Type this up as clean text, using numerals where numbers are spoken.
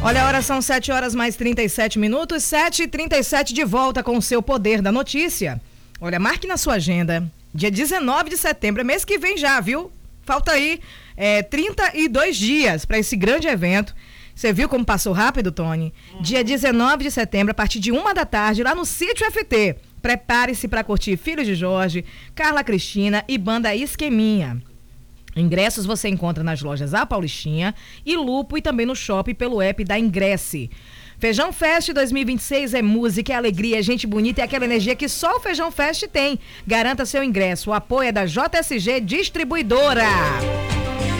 Olha, a hora são 7 horas mais 37 minutos, 7h37 de volta com o seu Poder da Notícia. Olha, marque na sua agenda, dia 19 de setembro, mês que vem já, viu? Falta aí 32 dias para esse grande evento. Você viu como passou rápido, Tony? Dia 19 de setembro, a partir de 1h da tarde, lá no Sítio FT. Prepare-se para curtir Filhos de Jorge, Carla Cristina e Banda Esqueminha. Ingressos você encontra nas lojas A Paulistinha e Lupo e também no shopping pelo app da Ingresse. Feijão Fest 2026 é música, é alegria, é gente bonita e aquela energia que só o Feijão Fest tem. Garanta seu ingresso. O apoio é da JSG Distribuidora.